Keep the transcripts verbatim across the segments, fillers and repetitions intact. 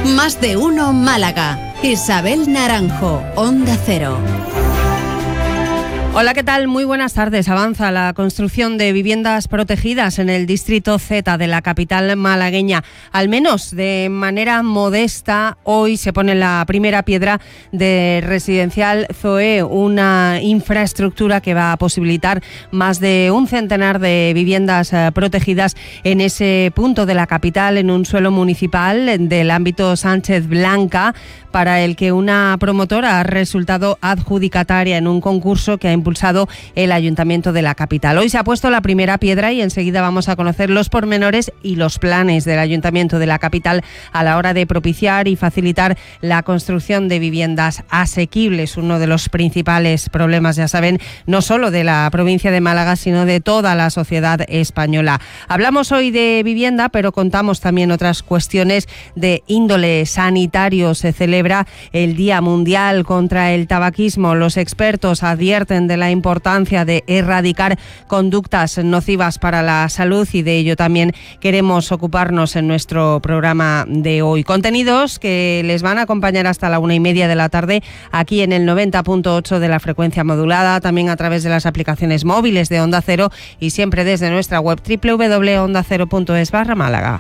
Más de uno Málaga. Isabel Naranjo, Onda Cero. Hola, ¿qué tal? Muy buenas tardes. Avanza la construcción de viviendas protegidas en el distrito Z de la capital malagueña. Al menos de manera modesta, hoy se pone la primera piedra de Residencial Zoe, una infraestructura que va a posibilitar más de un centenar de viviendas eh, protegidas en ese punto de la capital, en un suelo municipal del ámbito Sánchez Blanca, para el que una promotora ha resultado adjudicataria en un concurso que ha impulsado el Ayuntamiento de la capital. Hoy se ha puesto la primera piedra y enseguida vamos a conocer los pormenores y los planes del Ayuntamiento de la capital a la hora de propiciar y facilitar la construcción de viviendas asequibles, uno de los principales problemas, ya saben, no solo de la provincia de Málaga, sino de toda la sociedad española. Hablamos hoy de vivienda, pero contamos también otras cuestiones de índole sanitario. Se celebra el Día Mundial contra el Tabaquismo. Los expertos advierten de la importancia de erradicar conductas nocivas para la salud y de ello también queremos ocuparnos en nuestro programa de hoy. Contenidos que les van a acompañar hasta la una y media de la tarde aquí en el noventa punto ocho de la frecuencia modulada, también a través de las aplicaciones móviles de Onda Cero y siempre desde nuestra web doble u doble u doble u punto onda cero punto es barra Málaga.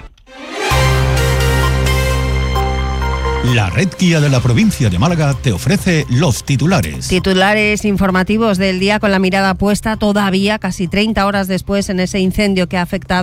La Red Guía de la provincia de Málaga te ofrece los titulares. Titulares informativos del día con la mirada puesta todavía casi treinta horas después en ese incendio que ha afectado